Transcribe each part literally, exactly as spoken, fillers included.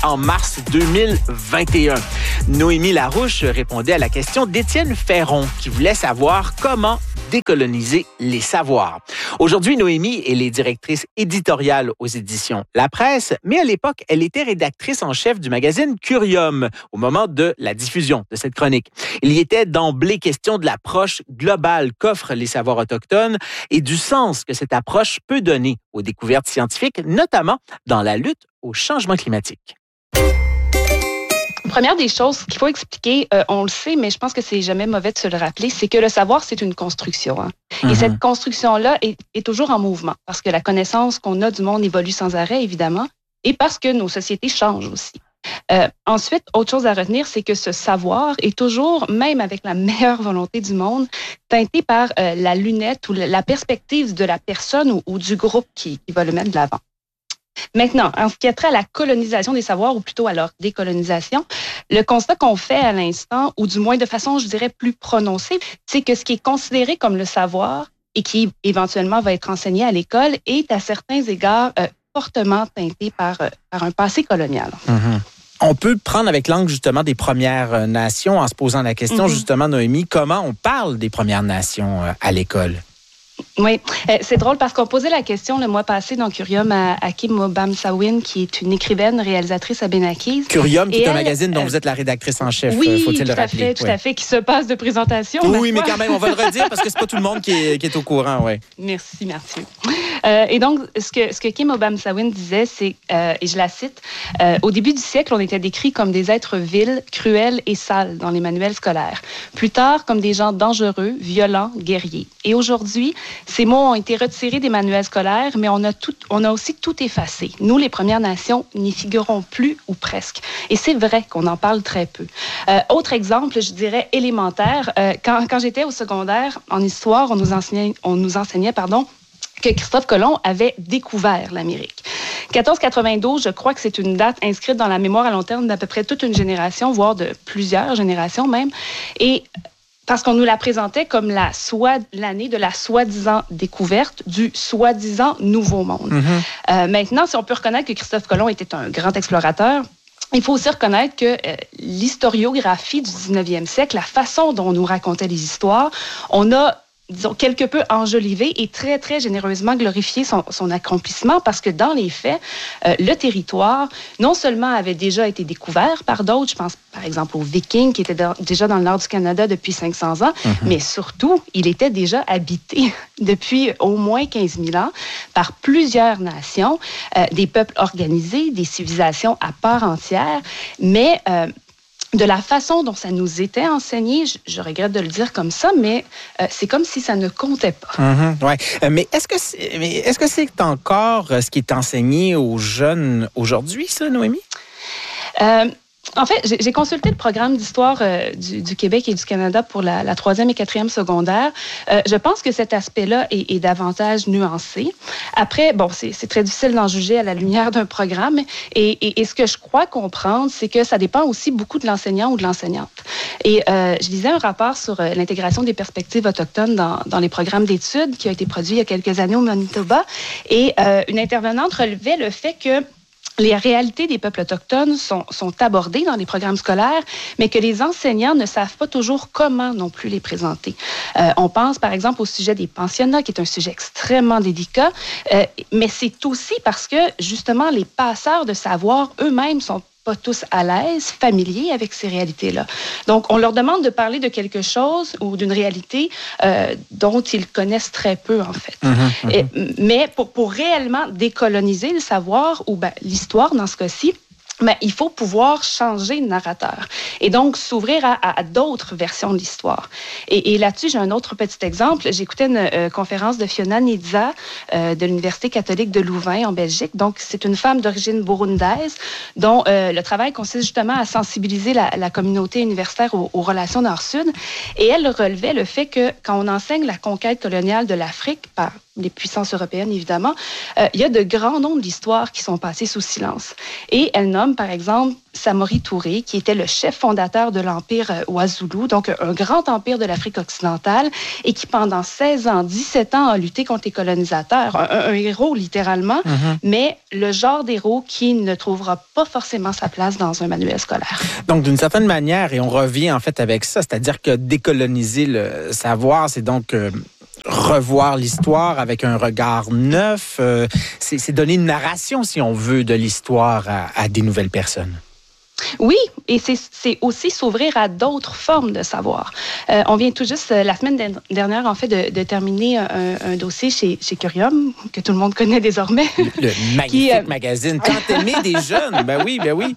en mars deux mille vingt et un. Noémie Larouche répondait à la question d'Étienne Ferron, qui voulait savoir comment décoloniser les savoirs. Aujourd'hui, Noémie, elle est directrice éditoriale aux éditions La Presse, mais à l'époque, elle était rédactrice en chef du magazine Curium au moment de la diffusion de cette chronique. Il y était d'emblée question de l'approche globale qu'offrent les savoirs autochtones et du sens que cette approche peut donner aux découvertes scientifiques, notamment dans la lutte au changement climatique. Première des choses qu'il faut expliquer, euh, on le sait, mais je pense que c'est jamais mauvais de se le rappeler, c'est que le savoir, c'est une construction. Hein. Mm-hmm. Et cette construction-là est, est toujours en mouvement, parce que la connaissance qu'on a du monde évolue sans arrêt, évidemment, et parce que nos sociétés changent aussi. Euh, ensuite, autre chose à retenir, c'est que ce savoir est toujours, même avec la meilleure volonté du monde, teinté par euh, la lunette ou la perspective de la personne ou, ou du groupe qui, qui va le mettre de l'avant. Maintenant, en ce qui a trait à la colonisation des savoirs, ou plutôt à leur décolonisation, le constat qu'on fait à l'instant, ou du moins de façon, je dirais, plus prononcée, c'est que ce qui est considéré comme le savoir et qui éventuellement va être enseigné à l'école est à certains égards euh, fortement teinté par, euh, par un passé colonial. Mm-hmm. On peut prendre avec l'angle justement des Premières Nations en se posant la question, mm-hmm. justement, Noémie, comment on parle des Premières Nations à l'école? Oui, euh, c'est drôle parce qu'on posait la question le mois passé dans Curium à Hakim Obamsawin, qui est une écrivaine, réalisatrice à Benakis. Curium, qui est elle, un magazine dont euh, vous êtes la rédactrice en chef, oui, faut-il le rappeler? Oui, tout à fait, tout à fait, qui se passe de présentation. Oui, mais quand même, on va le redire parce que c'est pas tout le monde qui est, qui est au courant, oui. Merci, merci. Euh, et donc, ce que, ce que Kim Obamsawin disait, c'est, euh, et je la cite, euh, au début du siècle, on était décrits comme des êtres vils, cruels et sales dans les manuels scolaires. Plus tard, comme des gens dangereux, violents, guerriers. Et aujourd'hui, ces mots ont été retirés des manuels scolaires, mais on a, tout, on a aussi tout effacé. Nous, les Premières Nations, n'y figurons plus ou presque. Et c'est vrai qu'on en parle très peu. Euh, autre exemple, je dirais élémentaire, euh, quand, quand j'étais au secondaire, en histoire, on nous enseignait, on nous enseignait pardon, que Christophe Colomb avait découvert l'Amérique. quatorze quatre-vingt-douze, je crois que c'est une date inscrite dans la mémoire à long terme d'à peu près toute une génération, voire de plusieurs générations même. Et parce qu'on nous la présentait comme la soit, l'année de la soi-disant découverte du soi-disant nouveau monde. Mm-hmm. Euh, maintenant, si on peut reconnaître que Christophe Colomb était un grand explorateur, il faut aussi reconnaître que euh, l'historiographie du dix-neuvième siècle, la façon dont on nous racontait les histoires, on a disons, quelque peu enjolivé et très, très généreusement glorifié son, son accomplissement parce que dans les faits, euh, le territoire, non seulement avait déjà été découvert par d'autres, je pense par exemple aux Vikings qui étaient dans, déjà dans le nord du Canada depuis cinq cents ans, mm-hmm. mais surtout, il était déjà habité depuis au moins quinze mille ans par plusieurs nations, euh, des peuples organisés, des civilisations à part entière, mais... Euh, de la façon dont ça nous était enseigné, je, je regrette de le dire comme ça, mais euh, c'est comme si ça ne comptait pas. Mm-hmm, ouais. euh, mais est-ce que c'est, mais est-ce que c'est encore ce qui est enseigné aux jeunes aujourd'hui, ça, Noémie? Euh, En fait, j'ai, j'ai consulté le programme d'histoire euh, du, du Québec et du Canada pour la, la troisième et quatrième secondaire. Euh, je pense que cet aspect-là est, est davantage nuancé. Après, bon, c'est, c'est très difficile d'en juger à la lumière d'un programme. Et, et, et ce que je crois comprendre, c'est que ça dépend aussi beaucoup de l'enseignant ou de l'enseignante. Et euh, je lisais un rapport sur euh, l'intégration des perspectives autochtones dans, dans les programmes d'études qui a été produit il y a quelques années au Manitoba. Et euh, une intervenante relevait le fait que les réalités des peuples autochtones sont, sont abordées dans les programmes scolaires, mais que les enseignants ne savent pas toujours comment non plus les présenter. Euh, on pense par exemple au sujet des pensionnats, qui est un sujet extrêmement délicat, euh, mais c'est aussi parce que justement les passeurs de savoir eux-mêmes sont pas tous à l'aise, familiers avec ces réalités-là. Donc, on leur demande de parler de quelque chose ou d'une réalité euh, dont ils connaissent très peu, en fait. Mmh, mmh. Et, mais pour, pour réellement décoloniser le savoir, ou ben, l'histoire dans ce cas-ci, mais il faut pouvoir changer de narrateur et donc s'ouvrir à, à, à d'autres versions de l'histoire. Et, et là-dessus, j'ai un autre petit exemple. J'écoutais une euh, conférence de Fiona Nidza euh, de l'Université catholique de Louvain en Belgique. Donc, c'est une femme d'origine burundaise dont euh, le travail consiste justement à sensibiliser la, la communauté universitaire aux, aux relations nord-sud. Et elle relevait le fait que quand on enseigne la conquête coloniale de l'Afrique par les puissances européennes, évidemment, euh, il y a de grands nombres d'histoires qui sont passées sous silence. Et elle nomme, par exemple, Samori Touré, qui était le chef fondateur de l'Empire Ouazulu, donc un grand empire de l'Afrique occidentale, et qui, pendant seize ans, dix-sept ans, a lutté contre les colonisateurs. Un, un héros, littéralement, mm-hmm. mais le genre d'héros qui ne trouvera pas forcément sa place dans un manuel scolaire. Donc, d'une certaine manière, et on revient en fait avec ça, c'est-à-dire que décoloniser le savoir, c'est donc... Euh, revoir l'histoire avec un regard neuf, euh, c'est, c'est donner une narration, si on veut, de l'histoire à, à des nouvelles personnes. Oui, et c'est, c'est aussi s'ouvrir à d'autres formes de savoir. Euh, on vient tout juste, la semaine dernière, en fait, de, de terminer un, un dossier chez, chez Curium, que tout le monde connaît désormais. Le, le magnifique qui, euh... magazine. Tant aimé des jeunes, ben oui, ben oui.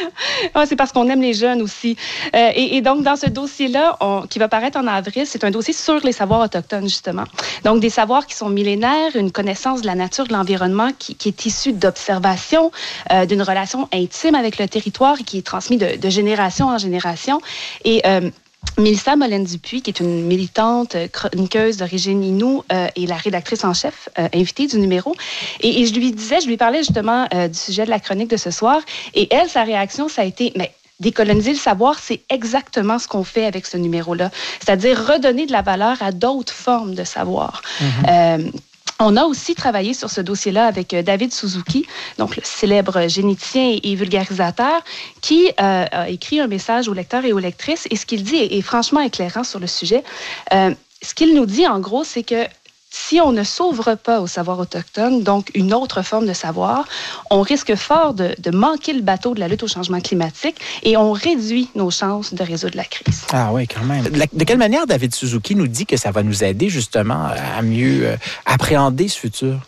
Ah, c'est parce qu'on aime les jeunes aussi. Euh, et, et donc, dans ce dossier-là, on, qui va paraître en avril, c'est un dossier sur les savoirs autochtones, justement. Donc, des savoirs qui sont millénaires, une connaissance de la nature, de l'environnement qui, qui est issue d'observation, euh, d'une relation intime avec le territoire et qui est transmise de, de génération en génération. Et... Euh, Mélissa Molène-Dupuis, qui est une militante chroniqueuse d'origine Innu euh, et la rédactrice en chef, euh, invitée du numéro. Et, et je lui disais, je lui parlais justement euh, du sujet de la chronique de ce soir. Et elle, sa réaction, ça a été... mais décoloniser le savoir, c'est exactement ce qu'on fait avec ce numéro-là. C'est-à-dire redonner de la valeur à d'autres formes de savoir. Mm-hmm. Euh, On a aussi travaillé sur ce dossier-là avec David Suzuki, donc le célèbre généticien et vulgarisateur, qui euh, a écrit un message aux lecteurs et aux lectrices. Et ce qu'il dit est, est franchement éclairant sur le sujet. Euh, ce qu'il nous dit, en gros, c'est que si on ne s'ouvre pas au savoir autochtone, donc une autre forme de savoir, on risque fort de, de manquer le bateau de la lutte au changement climatique et on réduit nos chances de résoudre la crise. Ah oui, quand même. De, la, de quelle manière David Suzuki nous dit que ça va nous aider justement à mieux euh, appréhender ce futur?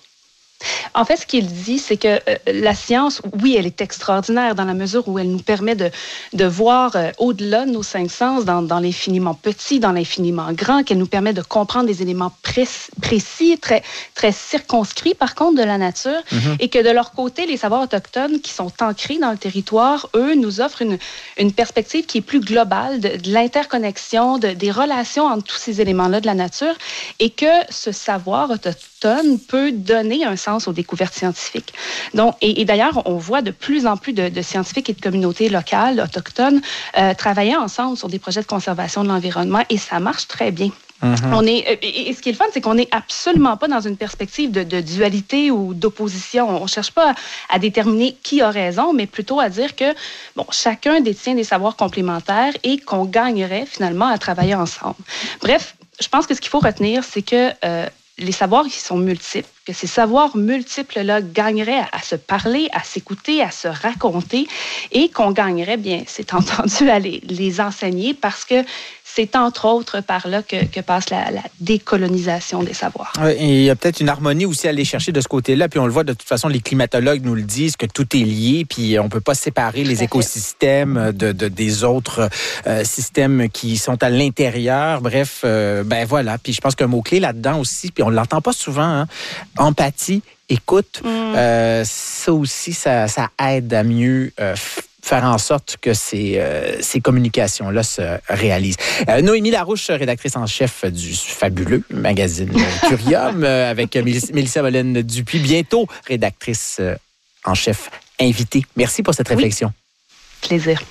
En fait, ce qu'il dit, c'est que euh, la science, oui, elle est extraordinaire dans la mesure où elle nous permet de, de voir euh, au-delà de nos cinq sens, dans, dans l'infiniment petit, dans l'infiniment grand, qu'elle nous permet de comprendre des éléments pré- précis, très, très circonscrits, par contre, de la nature, mm-hmm. et que de leur côté, les savoirs autochtones qui sont ancrés dans le territoire, eux, nous offrent une, une perspective qui est plus globale de, de l'interconnexion, de, des relations entre tous ces éléments-là de la nature, et que ce savoir autochtone peut donner un sens aux découvertes scientifiques. Donc, et, et d'ailleurs, on voit de plus en plus de, de scientifiques et de communautés locales, autochtones, euh, travailler ensemble sur des projets de conservation de l'environnement et ça marche très bien. Mm-hmm. On est, et, et ce qui est le fun, c'est qu'on n'est absolument pas dans une perspective de, de dualité ou d'opposition. On ne cherche pas à, à déterminer qui a raison, mais plutôt à dire que bon, chacun détient des savoirs complémentaires et qu'on gagnerait finalement à travailler ensemble. Bref, je pense que ce qu'il faut retenir, c'est que euh, les savoirs qui sont multiples, que ces savoirs multiples-là gagneraient à, à se parler, à s'écouter, à se raconter et qu'on gagnerait, bien, c'est entendu, à les, les enseigner parce que c'est entre autres par là que, que passe la, la décolonisation des savoirs. Oui, et il y a peut-être une harmonie aussi à aller chercher de ce côté-là. Puis on le voit, de toute façon, les climatologues nous le disent, que tout est lié. Puis on ne peut pas séparer les écosystèmes de, de, des autres euh, systèmes qui sont à l'intérieur. Bref, euh, ben voilà. Puis je pense qu'un mot-clé là-dedans aussi, puis on ne l'entend pas souvent, hein, empathie, écoute, mm. euh, ça aussi, ça, ça aide à mieux euh, faire en sorte que ces, euh, ces communications-là se réalisent. Euh, Noémie Larouche, rédactrice en chef du fabuleux magazine Curium, euh, avec Mélissa Molène-Dupuis, bientôt rédactrice euh, en chef invitée. Merci pour cette réflexion. Oui. Plaisir.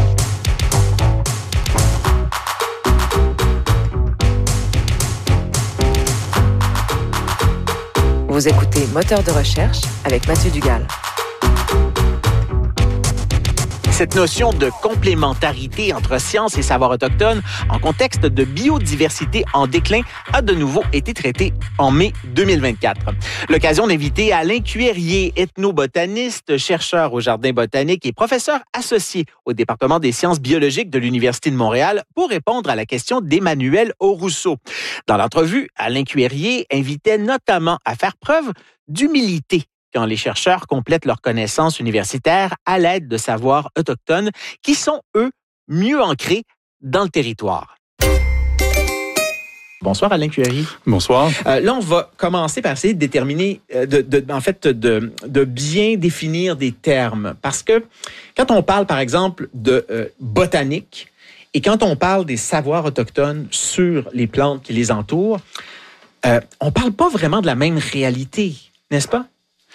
Vous écoutez Moteur de recherche avec Mathieu Dugal. Cette notion de complémentarité entre sciences et savoirs autochtones en contexte de biodiversité en déclin a de nouveau été traitée en mai deux mille vingt-quatre. L'occasion d'inviter Alain Cuérier, ethnobotaniste, chercheur au Jardin botanique et professeur associé au département des sciences biologiques de l'Université de Montréal pour répondre à la question d'Emmanuel Aurousseau. Dans l'entrevue, Alain Cuérier invitait notamment à faire preuve d'humilité quand les chercheurs complètent leurs connaissances universitaires à l'aide de savoirs autochtones qui sont, eux, mieux ancrés dans le territoire. Bonsoir, Alain Cuérier. Bonsoir. Euh, là, on va commencer par essayer de déterminer, euh, de, de, en fait, de, de bien définir des termes. Parce que quand on parle, par exemple, de euh, botanique et quand on parle des savoirs autochtones sur les plantes qui les entourent, Euh, on parle pas vraiment de la même réalité, n'est-ce pas?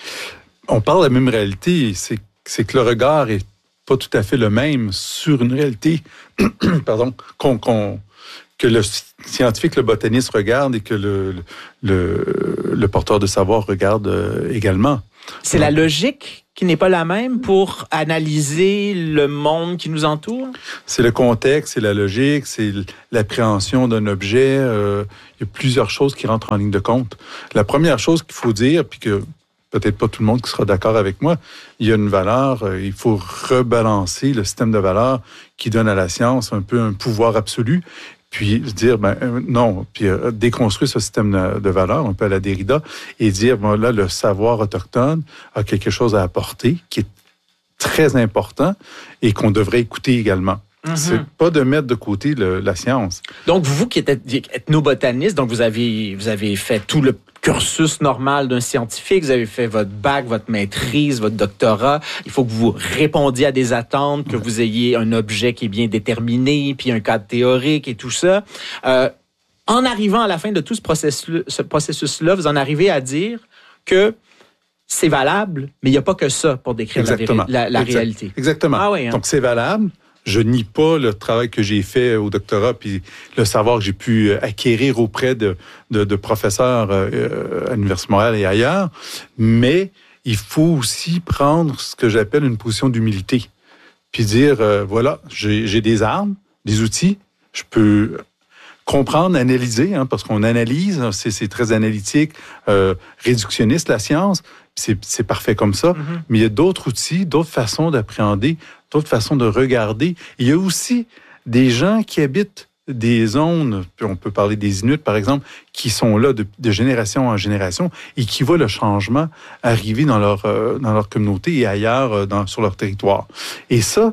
On parle de la même réalité, c'est, c'est que le regard est pas tout à fait le même sur une réalité pardon, qu'on, qu'on, que le scientifique, le botaniste regarde et que le, le, le porteur de savoir regarde euh, également. C'est Donc, la logique qui n'est pas la même pour analyser le monde qui nous entoure? C'est le contexte, c'est la logique, c'est l'appréhension d'un objet. Euh, il y a plusieurs choses qui rentrent en ligne de compte. La première chose qu'il faut dire, puis que peut-être pas tout le monde qui sera d'accord avec moi, il y a une valeur, euh, il faut rebalancer le système de valeurs qui donne à la science un peu un pouvoir absolu, puis dire, ben non, puis euh, déconstruire ce système de, de valeurs, un peu à la Derrida, et dire, bon, là, le savoir autochtone a quelque chose à apporter qui est très important et qu'on devrait écouter également. Mm-hmm. C'est pas de mettre de côté le, la science. Donc, vous qui êtes ethnobotaniste, donc vous avez, vous avez fait tout le cursus normal d'un scientifique, vous avez fait votre bac, votre maîtrise, votre doctorat. Il faut que vous répondiez à des attentes, que vous ayez un objet qui est bien déterminé, puis un cadre théorique et tout ça. Euh, en arrivant à la fin de tout ce processus, ce processus-là, vous en arrivez à dire que c'est valable, mais il n'y a pas que ça pour décrire Exactement. la, la, la exact. réalité. Exactement. Ah oui, hein? Donc, c'est valable. Je nie pas le travail que j'ai fait au doctorat puis le savoir que j'ai pu acquérir auprès de, de, de professeurs euh, à l'Université de Montréal et ailleurs, mais il faut aussi prendre ce que j'appelle une position d'humilité. Puis dire, euh, voilà, j'ai, j'ai des armes, des outils, je peux comprendre, analyser, hein, parce qu'on analyse, c'est, c'est très analytique, euh, réductionniste la science, c'est, c'est parfait comme ça, mm-hmm. mais il y a d'autres outils, d'autres façons d'appréhender, d'autres façons de regarder. Il y a aussi des gens qui habitent des zones, on peut parler des Inuits par exemple, qui sont là de, de génération en génération et qui voient le changement arriver dans leur, euh, dans leur communauté et ailleurs euh, dans, sur leur territoire. Et ça,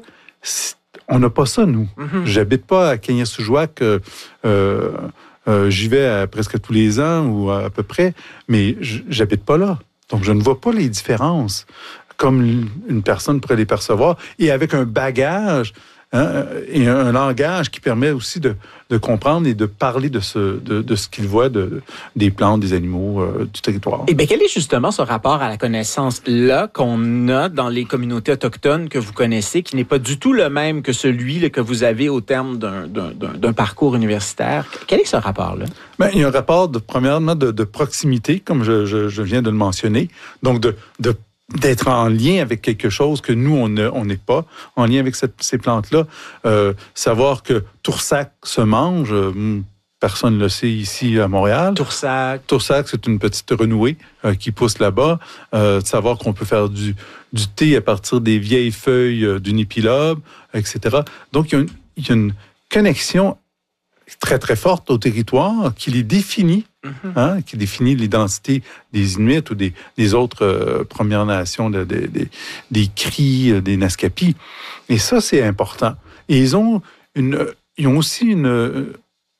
on n'a pas ça, nous. Mm-hmm. J'habite pas à Kagnasujouak, euh, euh, euh, j'y vais à presque tous les ans ou à, à peu près, mais j'habite pas là. Donc, je ne vois pas les différences comme une personne pourrait les percevoir et avec un bagage hein, et un langage qui permet aussi de, de comprendre et de parler de ce, de, de ce qu'il voit de, des plantes, des animaux, euh, du territoire. Et bien, quel est justement ce rapport à la connaissance-là qu'on a dans les communautés autochtones que vous connaissez, qui n'est pas du tout le même que celui là, que vous avez au terme d'un, d'un, d'un parcours universitaire? Quel est ce rapport-là? Bien, il y a un rapport, de, premièrement, de, de proximité, comme je, je, je viens de le mentionner, donc de, de d'être en lien avec quelque chose que nous, on ne, on n'est pas, en lien avec cette, ces plantes-là. Euh, savoir que Toursac se mange, euh, personne ne le sait ici à Montréal. Toursac. Toursac, c'est une petite renouée euh, qui pousse là-bas. Euh, de savoir qu'on peut faire du, du thé à partir des vieilles feuilles euh, d'une épilobe, et cetera. Donc, il y a une, il y a une connexion très, très forte au territoire qui les définit, mm-hmm. hein, qui définit l'identité des Inuits ou des, des autres euh, Premières Nations, de, de, de, des Cris, euh, des Naskapis. Et ça, c'est important. Et ils ont, une, ils ont aussi une,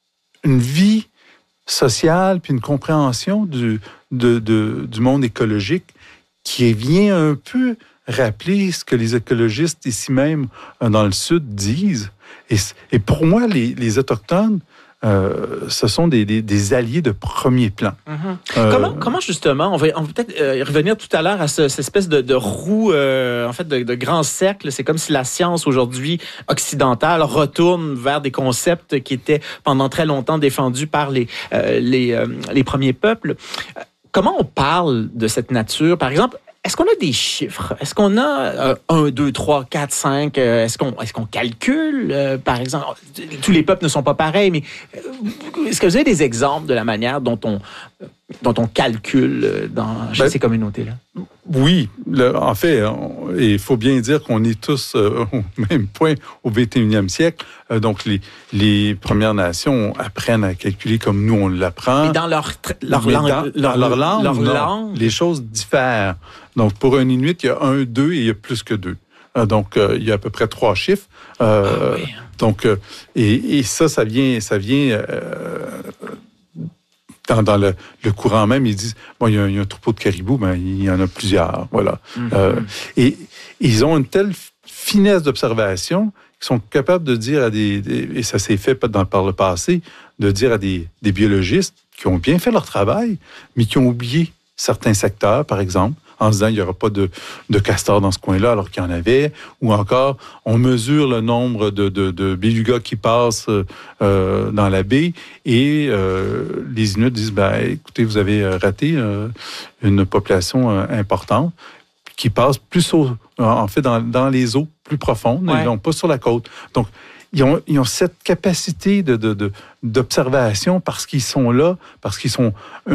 une vie sociale puis une compréhension du, de, de, du monde écologique qui vient un peu rappeler ce que les écologistes ici même dans le Sud disent. Et, et pour moi, les, les Autochtones, euh, ce sont des, des, des alliés de premier plan. Mm-hmm. Euh, comment, comment justement, on va, on va peut-être euh, revenir tout à l'heure à ce, cette espèce de, de roue, euh, en fait, de, de grand cercle. C'est comme si la science aujourd'hui occidentale retourne vers des concepts qui étaient pendant très longtemps défendus par les, euh, les, euh, les premiers peuples. Comment on parle de cette nature? Par exemple, est-ce qu'on a des chiffres? Est-ce qu'on a un, deux, trois, quatre, cinq? Est-ce qu'on, est-ce qu'on calcule, euh, par exemple? Tous les peuples ne sont pas pareils, mais euh, est-ce que vous avez des exemples de la manière dont on, dont on calcule dans, chez ben, ces communautés-là? Oui. Le, en fait, il faut bien dire qu'on est tous euh, au même point au vingt et unième siècle. Euh, donc, les, les Premières Nations apprennent à calculer comme nous, on l'apprend. Mais dans leur, leur, langue, dans, leur, dans leur langue, leur non, langue, les choses diffèrent. Donc, pour un Inuit, il y a un, deux et il y a plus que deux. Euh, donc, euh, il y a à peu près trois chiffres. Euh, ah oui. Donc, euh, et, et ça, ça vient, ça vient euh, dans, dans le, le courant même. Ils disent, bon, il y a, il y a un troupeau de caribous, ben, il y en a plusieurs. Voilà. Mm-hmm. Euh, et ils ont une telle finesse d'observation, qui sont capables de dire à des, des et ça s'est fait dans, par le passé, de dire à des, des biologistes qui ont bien fait leur travail, mais qui ont oublié certains secteurs, par exemple, en se disant qu'il n'y aura pas de, de castors dans ce coin-là alors qu'il y en avait, ou encore on mesure le nombre de, de, de belugas qui passent euh, dans la baie et euh, les Inuits disent, ben, écoutez, vous avez raté euh, une population euh, importante qui passe plus au, en fait dans, dans les eaux plus profondes, ouais. Et non pas sur la côte. Donc, Ils ont, ils ont cette capacité de, de, de, d'observation parce qu'ils sont là, parce qu'ils sont